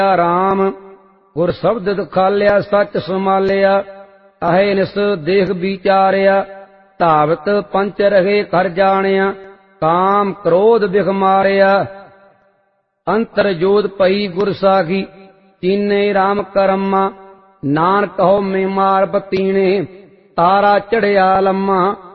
ਰਾਮ ਗੁਰ ਸ਼ਬਦ ਖਾਲਿਆ ਸੱਚ ਸਮਾਲਿਆ ਅਹੇ ਨਿਸ ਦੇਖ ਵਿਚਾਰਿਆ ਧਾਵਤ ਪੰਚ ਰਹੇ ਕਰ ਜਾਣਿਆ ਕਾਮ ਕ੍ਰੋਧ ਬਿਖ ਮਾਰਿਆ ਅੰਤਰ ਜੋਤ ਪਈ ਗੁਰ ਸਾਖੀ ਚੀਨੇ ਰਾਮ ਕਰਮਾ ਨਾਨਕ ਕਹੋ ਮੈਂ ਮਾਰ ਬਤੀਣੇ ਤਾਰਾ ਚੜਿਆ ਲੰਮਾ